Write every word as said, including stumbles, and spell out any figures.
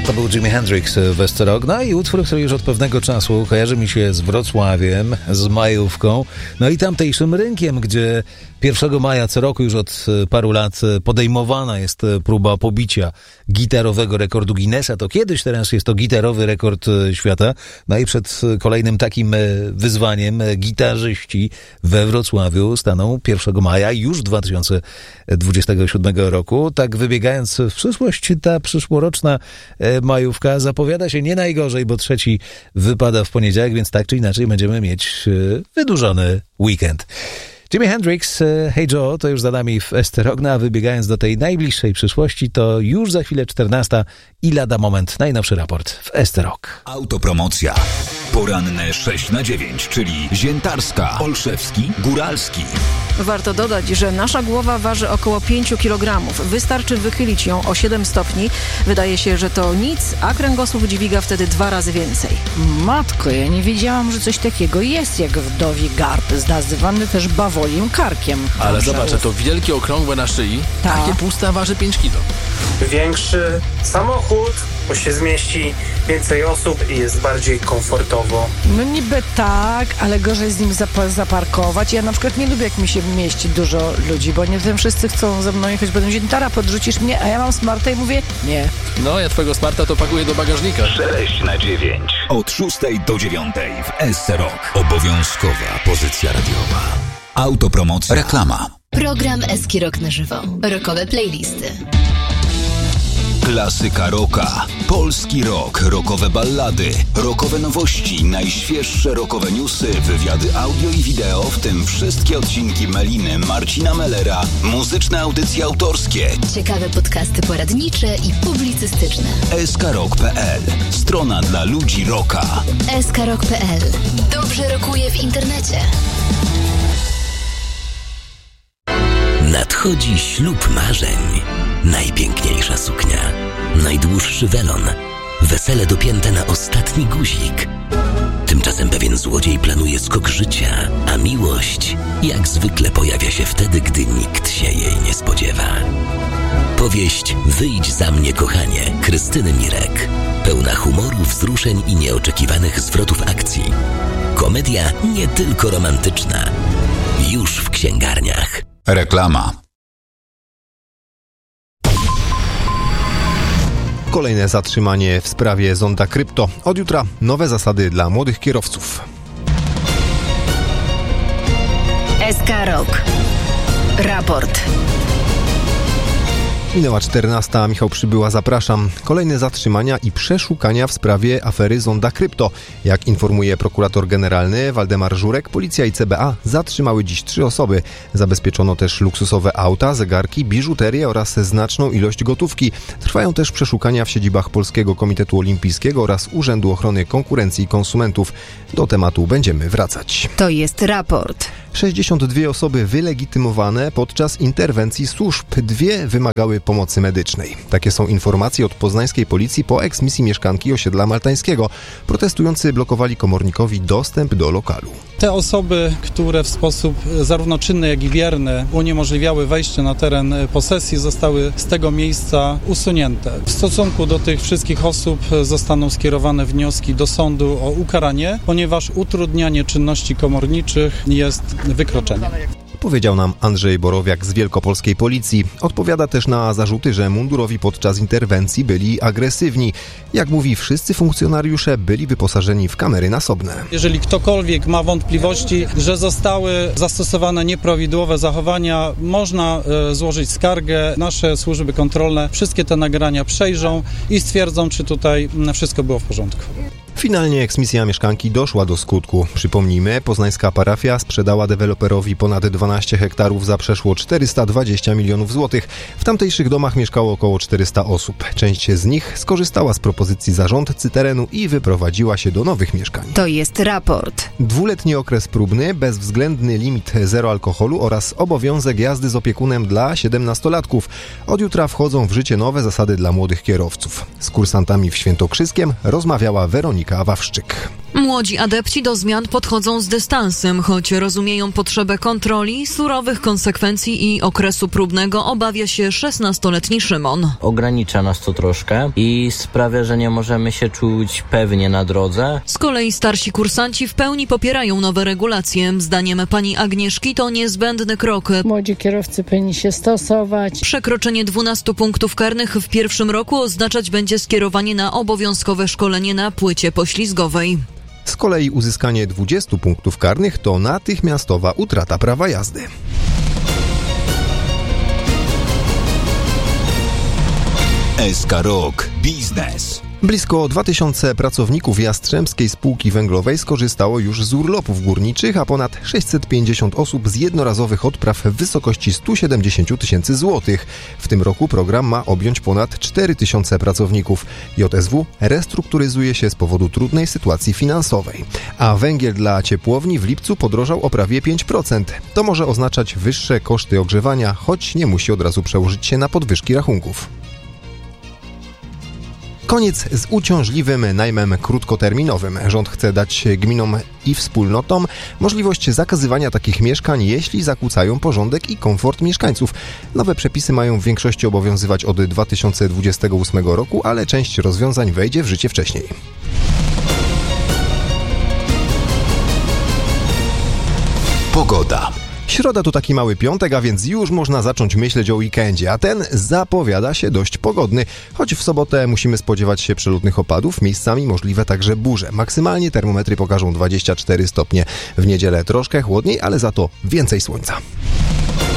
To był Jimi Hendrix w S C Rock. No i utwór, który już od pewnego czasu kojarzy mi się z Wrocławiem, z majówką, no i tamtejszym rynkiem, gdzie pierwszego maja co roku już od paru lat podejmowana jest próba pobicia gitarowego rekordu Guinnessa. To kiedyś, teraz jest to gitarowy rekord świata. No i przed kolejnym takim wyzwaniem gitarzyści we Wrocławiu staną pierwszego maja już dwa tysiące dwudziestego siódmego roku. Tak wybiegając w przyszłość, ta przyszłoroczna majówka zapowiada się nie najgorzej, bo trzeci wypada w poniedziałek, więc tak czy inaczej będziemy mieć wydłużony weekend. Jimi Hendrix, Hey Joe, to już za nami w S C Rock, a wybiegając do tej najbliższej przyszłości, to już za chwilę czternasta i lada moment najnowszy raport w S C Rock. Autopromocja. Poranne sześć na dziewięć, czyli Ziętarska, Olszewski, Góralski. Warto dodać, że nasza głowa waży około pięć kilogramów. Wystarczy wychylić ją o siedem stopni. Wydaje się, że to nic, a kręgosłup dźwiga wtedy dwa razy więcej. Matko, ja nie wiedziałam, że coś takiego jest jak wdowi garb, nazywany też bawolim karkiem. Ale zobacz, to wielkie, okrągłe na szyi, Ta. takie puste waży pięć kilo. Większy samochód, bo się zmieści więcej osób i jest bardziej komfortowo. No niby tak, ale gorzej z nim zap- zaparkować. Ja na przykład nie lubię, jak mi się mieści dużo ludzi, bo nie wiem, wszyscy chcą ze mną jechać, będą Ziętara, podrzucisz mnie, a ja mam smarta i mówię nie. No, ja twojego smarta to pakuję do bagażnika. sześć na dziewięć. Od szóstej do dziewiątej w S C Rock. Obowiązkowa pozycja radiowa. Autopromocja. Reklama. Program Eski Rock na żywo. Rockowe playlisty. Klasyka rocka, polski rock, rockowe ballady, rockowe nowości, najświeższe rockowe newsy, wywiady audio i wideo, w tym wszystkie odcinki Meliny, Marcina Mellera, muzyczne audycje autorskie. Ciekawe podcasty poradnicze i publicystyczne. S K rock kropka p l. Strona dla ludzi rocka. S K rock kropka p l. Dobrze rokuje w internecie. Nadchodzi ślub marzeń. Najpiękniejsza suknia, najdłuższy welon, wesele dopięte na ostatni guzik. Tymczasem pewien złodziej planuje skok życia, a miłość jak zwykle pojawia się wtedy, gdy nikt się jej nie spodziewa. Powieść Wyjdź za mnie, kochanie, Krystyny Mirek. Pełna humoru, wzruszeń i nieoczekiwanych zwrotów akcji. Komedia nie tylko romantyczna. Już w księgarniach. Reklama. Kolejne zatrzymanie w sprawie Zonda Krypto. Od jutra nowe zasady dla młodych kierowców. S K Rock. Raport. Minęła czternasta, Michał Przybyła, zapraszam. Kolejne zatrzymania i przeszukania w sprawie afery Zonda Krypto. Jak informuje prokurator generalny Waldemar Żurek, policja i C B A zatrzymały dziś trzy osoby. Zabezpieczono też luksusowe auta, zegarki, biżuterię oraz znaczną ilość gotówki. Trwają też przeszukania w siedzibach Polskiego Komitetu Olimpijskiego oraz Urzędu Ochrony Konkurencji i Konsumentów. Do tematu będziemy wracać. To jest raport. sześćdziesiąt dwie osoby wylegitymowane podczas interwencji służb. Dwie wymagały pomocy medycznej. Takie są informacje od poznańskiej policji po eksmisji mieszkanki osiedla maltańskiego. Protestujący blokowali komornikowi dostęp do lokalu. Te osoby, które w sposób zarówno czynny, jak i bierny uniemożliwiały wejście na teren posesji, zostały z tego miejsca usunięte. W stosunku do tych wszystkich osób zostaną skierowane wnioski do sądu o ukaranie, ponieważ utrudnianie czynności komorniczych jest wykroczeniem. Powiedział nam Andrzej Borowiak z Wielkopolskiej Policji. Odpowiada też na zarzuty, że mundurowi podczas interwencji byli agresywni. Jak mówi, wszyscy funkcjonariusze byli wyposażeni w kamery nasobne. Jeżeli ktokolwiek ma wątpliwości, że zostały zastosowane nieprawidłowe zachowania, można e, złożyć skargę. Nasze służby kontrolne wszystkie te nagrania przejrzą i stwierdzą, czy tutaj wszystko było w porządku. Finalnie eksmisja mieszkanki doszła do skutku. Przypomnijmy, poznańska parafia sprzedała deweloperowi ponad dwanaście hektarów za przeszło czterysta dwadzieścia milionów złotych. W tamtejszych domach mieszkało około czterysta osób. Część z nich skorzystała z propozycji zarządcy terenu i wyprowadziła się do nowych mieszkań. To jest raport. Dwuletni okres próbny, bezwzględny limit zero alkoholu oraz obowiązek jazdy z opiekunem dla siedemnastolatków. Od jutra wchodzą w życie nowe zasady dla młodych kierowców. Z kursantami w Świętokrzyskiem rozmawiała Weronika Wawrzyk. Młodzi adepci do zmian podchodzą z dystansem, choć rozumieją potrzebę kontroli, surowych konsekwencji i okresu próbnego, obawia się szesnastoletni Szymon. Ogranicza nas to troszkę i sprawia, że nie możemy się czuć pewnie na drodze. Z kolei starsi kursanci w pełni popierają nowe regulacje. Zdaniem pani Agnieszki to niezbędny krok. Młodzi kierowcy powinni się stosować. Przekroczenie dwunastu punktów karnych w pierwszym roku oznaczać będzie skierowanie na obowiązkowe szkolenie na płycie poślizgowej. Z kolei uzyskanie dwudziestu punktów karnych to natychmiastowa utrata prawa jazdy. S K Rok Biznes. Blisko dwa tysiące pracowników Jastrzębskiej Spółki Węglowej skorzystało już z urlopów górniczych, a ponad sześćset pięćdziesiąt osób z jednorazowych odpraw w wysokości sto siedemdziesiąt tysięcy złotych. W tym roku program ma objąć ponad cztery tysiące pracowników. J S W restrukturyzuje się z powodu trudnej sytuacji finansowej. A węgiel dla ciepłowni w lipcu podrożał o prawie pięć procent. To może oznaczać wyższe koszty ogrzewania, choć nie musi od razu przełożyć się na podwyżki rachunków. Koniec z uciążliwym najmem krótkoterminowym. Rząd chce dać gminom i wspólnotom możliwość zakazywania takich mieszkań, jeśli zakłócają porządek i komfort mieszkańców. Nowe przepisy mają w większości obowiązywać od dwa tysiące dwudziestego ósmego roku, ale część rozwiązań wejdzie w życie wcześniej. Pogoda. Środa to taki mały piątek, a więc już można zacząć myśleć o weekendzie, a ten zapowiada się dość pogodny. Choć w sobotę musimy spodziewać się przelotnych opadów, miejscami możliwe także burze. Maksymalnie termometry pokażą dwadzieścia cztery stopnie. W niedzielę troszkę chłodniej, ale za to więcej słońca.